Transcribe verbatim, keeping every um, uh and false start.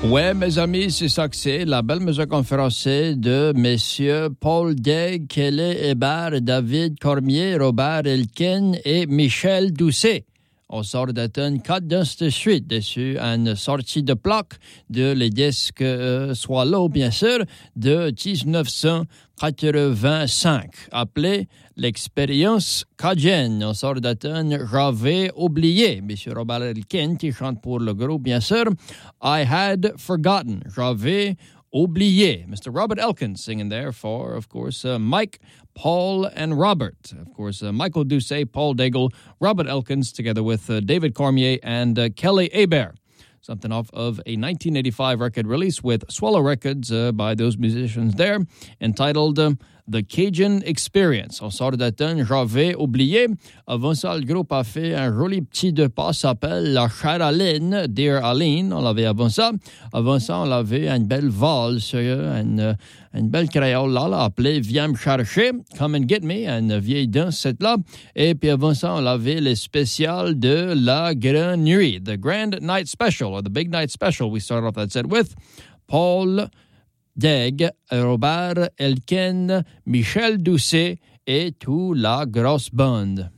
Ouais, mes amis, c'est ça que c'est. La belle musique en français de messieurs Paul Degg, Kelly Hébert, David Cormier, Robert Elkin et Michel Doucet. On sort d'Athènes quatre de suite dessus une sortie de plaque de les disques euh, Swallow, bien sûr, de dix-neuf cent quatre-vingt-cinq, appelé l'expérience Cajun. On sort d'Athènes, j'avais oublié. Monsieur Robert Elkin qui chante pour le groupe, bien sûr. I had forgotten. J'avais oublié. Mister Robert Elkin singing there for, of course, uh, Mike, Paul, and Robert. Of course, uh, Michael Doucet, Paul Daigle, Robert Elkins, together with uh, David Cormier and uh, Kelly Hébert. Something off of a nineteen eighty-five record release with Swallow Records uh, by those musicians there, entitled uh, The Cajun Experience. On sort d'Athènes, j'avais oublié. Avant ça, le groupe a fait un joli petit deux pas, s'appelle La Charaline, Dear Aline. On l'avait avant ça. Avant ça, on l'avait une belle valse, une, une belle créole là, là appelée Viens me chercher, Come and Get Me, une vieille danse, cette là. Et puis avant ça, on l'avait les spéciales de La Grande Nuit, The Grand Night Special, or The Big Night Special. We started off that set with Paul Degg, Robert Elkin, Michel Doucet et toute la grosse bande.